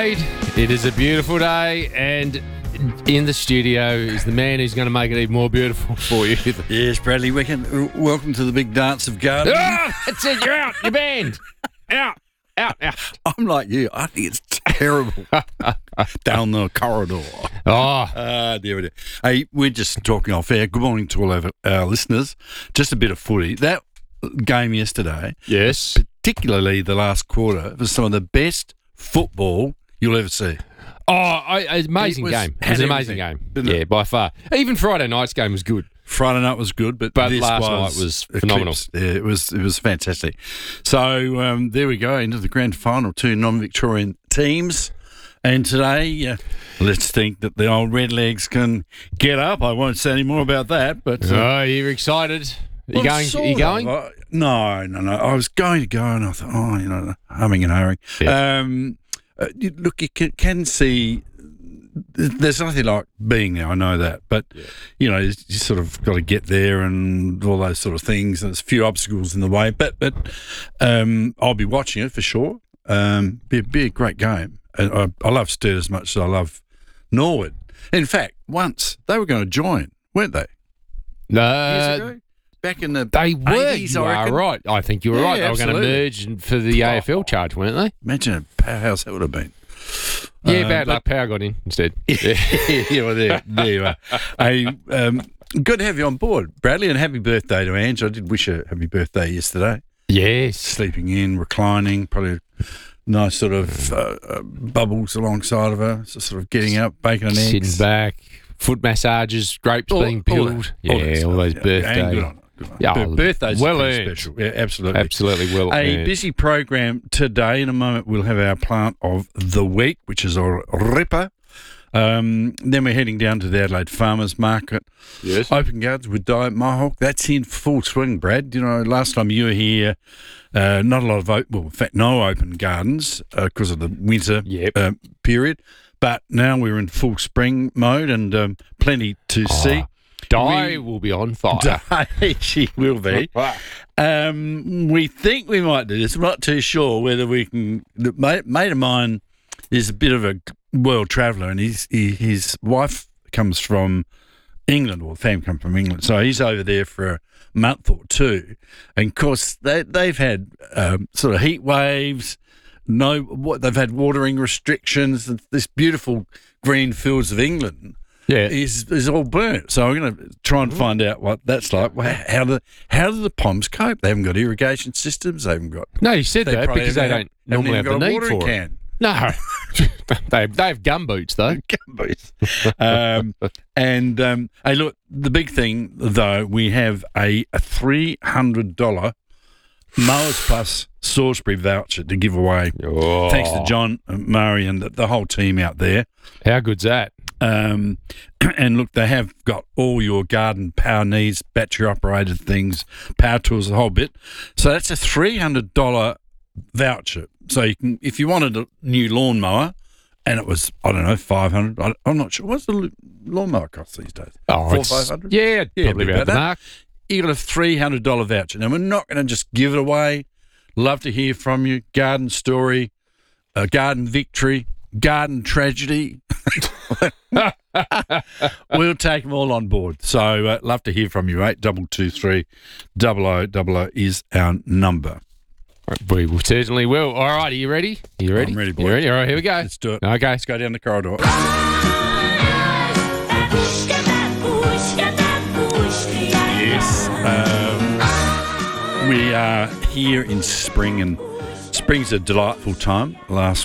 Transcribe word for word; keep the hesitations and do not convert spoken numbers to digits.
Indeed, it is a beautiful day, and in the studio is the man who's going to make it even more beautiful for you. Yes, Bradley Wicken, welcome to the big dance of gardening. Ah, that's it, you're out, you're banned. Out, out, out. I'm like you, I think it's terrible. Down the corridor. Oh, Ah, dear, dear. Hey, we're just talking off air. Good morning to all of our listeners. Just a bit of footy. That game yesterday, yes. particularly the last quarter, was some of the best football you'll ever see. Oh, I, amazing It was- game. It had was an amazing everything, game. didn't it? Yeah, by far. Even Friday night's game was good. Friday night was good, but, But this last was night was phenomenal. eclipsed. Yeah, it was it was fantastic. So um, there we go into the grand final. Two non-Victorian teams, and today uh, let's think that the old Redlegs can get up. I won't say any more about that. But uh, Oh, you're excited. Are you well, going? sort Are you of. going? I- no, no, no. I was going to go, and I thought, oh, you know, humming and hurrying. Yeah. Um, uh, you, look, you can, can see. There's nothing like being there, I know that. But, Yeah. you know, you sort of got to get there and all those sort of things. And there's a few obstacles in the way. But but um, I'll be watching it for sure. Um, be, be a great game. And I, I love Sturt as much as I love Norwood. In fact, once they were going to join, weren't they? Years No, ago? Back in the they were. eighties, You I are reckon. right. I think you were Yeah, right. They were going to absolutely. merge and- for the A F L charge, weren't they? Imagine a powerhouse that would have been. Yeah, Um, bad but- luck. Power got in instead. yeah, well, there, there you are. Hey, um, good to have you on board, Bradley, and happy birthday to Ange. I did wish her happy birthday yesterday. Yes. Sleeping in, reclining, probably nice sort of uh, uh, bubbles alongside of her, so sort of getting up, bacon and Sitting eggs. back, foot massages, grapes All- being all peeled. that- Yeah, all, that stuff, those yeah. birthday. And good on her, good on her. Yeah, Bir- birthdays well are pretty earned. special. Yeah, absolutely. Absolutely well. A earned. busy program today. In a moment, we'll have our plant of the week, which is a ripper. Um, then we're heading down to the Adelaide Farmers Market. Yes. Open Gardens with Diet Mohawk. That's in full swing, Brad. You know, last time you were here, uh, not a lot of, op- well, in fact, no open gardens because of the winter Yep. uh, period. But now we're in full spring mode and um, plenty to see. Di we- will be on fire. She will be. Um, we think we might do this. I'm not too sure whether we can. The mate, mate of mine is a bit of a world traveller, and his he, his wife comes from England, or the family come from England, so he's over there for a month or two. And of course, they they've had um, sort of heat waves. No, what they've had watering restrictions. This beautiful green fields of England Yeah. is is all burnt. So I'm going to try and find out what that's like. Well, How do how do the Poms cope? They haven't got irrigation systems. They haven't got. No, you said that probably because they haven't- don't haven't normally even have the got a need watering for it. can. No. they, they have gum boots, though. Gumboots. um, and um, hey, look, the big thing though, we have a, a three hundred dollar Mowers Plus Salisbury voucher to give away. Oh. Thanks to John, uh, Murray, and the, the whole team out there. How good's that? Um, and look, they have got all your garden power needs, battery operated things, power tools, the whole bit. So that's a three hundred dollar voucher. So you can, if you wanted a new lawnmower, and it was, I don't know, five hundred. I, I'm not sure. What's the l- lawnmower cost these days? Oh, Four, it's- five hundred? Yeah, Yeah, probably about about the that. mark. You got a three hundred dollar voucher. Now we're not going to just give it away. Love to hear from you. Garden story, uh, garden victory, garden tragedy. We'll take them all on board. So uh, love to hear from you. Eight double two three double o double o is our number. We will certainly will. All right, are you ready? Are you ready? I'm ready, You boy. ready? All right, here we go. Let's do it. Okay. Let's go down the corridor. Yes. Um, we are here in spring, and spring's a delightful time. Last